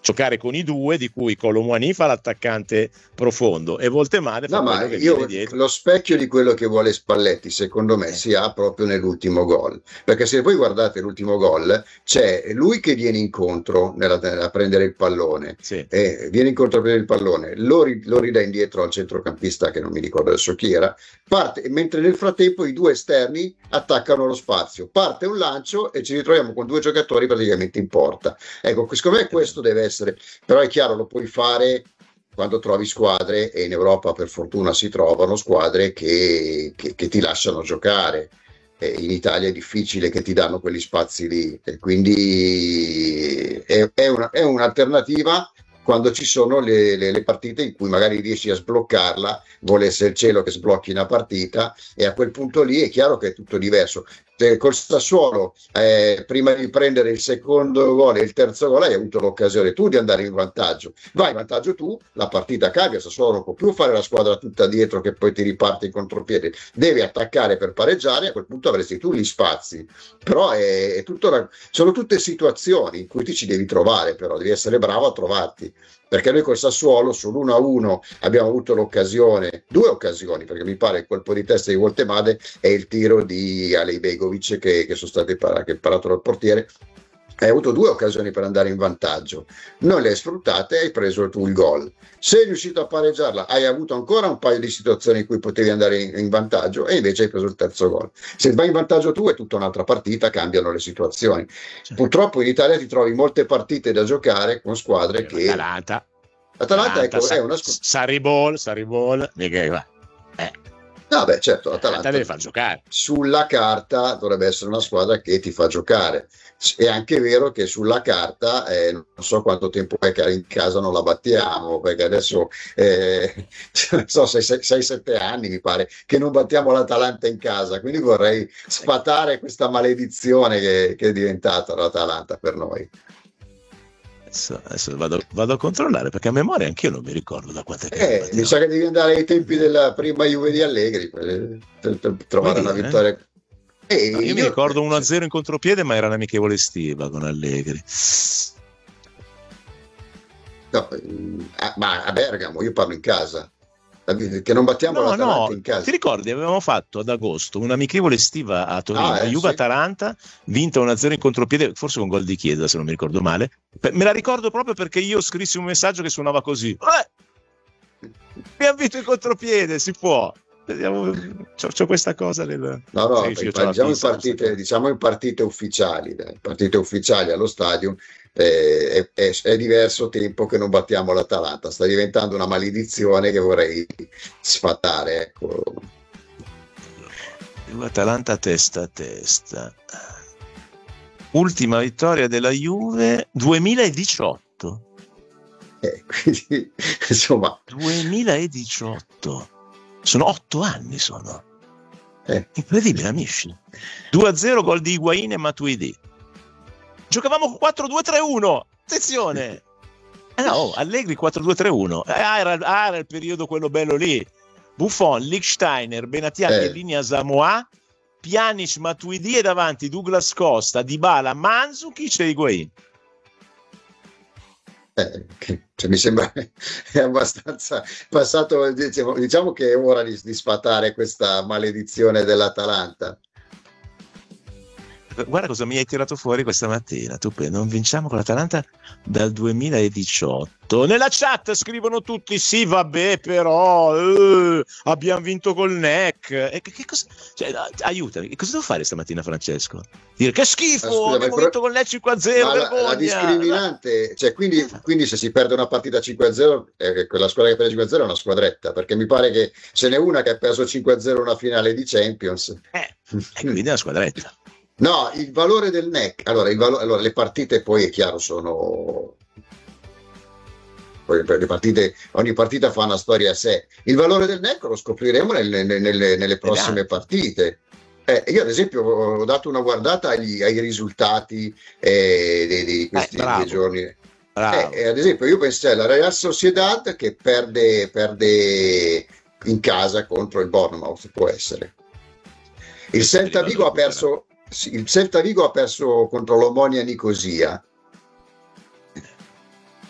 giocare con i due, di cui Kolo Muani fa l'attaccante profondo e Voltemade fa quello che viene dietro. Lo specchio di quello che vuole Spalletti secondo me si ha proprio nell'ultimo gol, perché se voi guardate l'ultimo gol c'è lui che viene incontro a prendere il pallone, viene incontro a prendere il pallone, lo ridà indietro al centrocampista che non mi ricordo adesso chi era, parte, mentre nel frattempo i due esterni attaccano lo spazio, parte un lancio e ci ritroviamo con due giocatori praticamente in porta. Ecco, secondo me questo deve essere, però è chiaro, lo puoi fare quando trovi squadre, e in Europa per fortuna si trovano squadre che ti lasciano giocare. In Italia è difficile che ti danno quegli spazi lì, e quindi è un'alternativa quando ci sono le partite in cui magari riesci a sbloccarla, vuole essere il cielo che sblocchi una partita, e a quel punto lì è chiaro che è tutto diverso. Col Sassuolo, prima di prendere il secondo gol e il terzo gol, hai avuto l'occasione tu di andare in vantaggio. Vai in vantaggio tu, la partita cambia. Sassuolo non può più fare la squadra tutta dietro che poi ti riparte in contropiede, devi attaccare per pareggiare, a quel punto avresti tu gli spazi. Però sono tutte situazioni in cui ti ci devi trovare, però devi essere bravo a trovarti. Perché noi col Sassuolo sul 1-1 abbiamo avuto due occasioni, perché mi pare il colpo di testa di Voltemade e il tiro di Alej Begovic che sono stati che è parato dal portiere. Hai avuto due occasioni per andare in vantaggio, non le hai sfruttate e hai preso tu il gol. Sei riuscito a pareggiarla, hai avuto ancora un paio di situazioni in cui potevi andare in vantaggio e invece hai preso il terzo gol. Se vai in vantaggio tu è tutta un'altra partita, cambiano le situazioni. Purtroppo in Italia ti trovi molte partite da giocare con squadre che... Atalanta è una squadra... Saribol, No, beh, certo, l'Atalanta deve far giocare. Sulla carta dovrebbe essere una squadra che ti fa giocare. È anche vero che sulla carta non so quanto tempo è che in casa non la battiamo, perché adesso non so, 6-7 anni mi pare che non battiamo l'Atalanta in casa, quindi vorrei sfatare questa maledizione che è diventata l'Atalanta per noi. Adesso vado a controllare, perché a memoria anch'io non mi ricordo da quante mi sa che devi andare ai tempi della prima Juve di Allegri per trovare una vittoria. Io mi ricordo 1-0 in contropiede, ma era un'amichevole estiva con Allegri. No, ma a Bergamo, io parlo in casa. Che non battiamo l'Atalanta in casa. Ti ricordi, avevamo fatto ad agosto un'amichevole estiva a Torino, Juve-Atalanta, vinta 1-0 in contropiede, forse con gol di Chiesa se non mi ricordo male. Me la ricordo proprio perché io scrissi un messaggio che suonava così: abbiamo vinto in contropiede, si può. C'ho questa cosa diciamo in partite ufficiali, allo stadio. È diverso tempo che non battiamo l'Atalanta, sta diventando una maledizione che vorrei sfatare, ecco. Atalanta testa a testa, ultima vittoria della Juve 2018, quindi insomma 2018 sono 8 anni, incredibile, amici. 2-0 gol di Higuain e Matuidi. Giocavamo 4-2-3-1, attenzione. Allegri 4-2-3-1. Era il periodo quello bello lì. Buffon, Lichtsteiner, Benatiati e linea Samoa, Pjanic, Matuidi e davanti Douglas Costa, Dybala, Mandzukic e Higuain. Mi sembra è abbastanza passato, diciamo che è ora di sfatare questa maledizione dell'Atalanta. Guarda cosa mi hai tirato fuori questa mattina. Tu non vinciamo con l'Atalanta dal 2018. Nella chat scrivono tutti: sì, vabbè, però abbiamo vinto col NEC. Che cosa? Aiutami, che cosa devo fare stamattina, Francesco? Dire che schifo, abbiamo vinto col NEC 5-0. La discriminante, quindi se si perde una partita 5-0, quella squadra che perde 5-0 è una squadretta, perché mi pare che ce n'è una che ha perso 5-0 una finale di Champions. Quindi è una squadretta. No, il valore del NEC, allora le partite poi è chiaro sono, poi le partite, ogni partita fa una storia a sé. Il valore del NEC lo scopriremo nelle prossime partite. Io ad esempio ho dato una guardata ai risultati di questi 2 giorni. Ad esempio io penso alla Real Sociedad che perde in casa contro il Bournemouth, può essere. Il Celta Vigo ha perso contro l'Omonia Nicosia.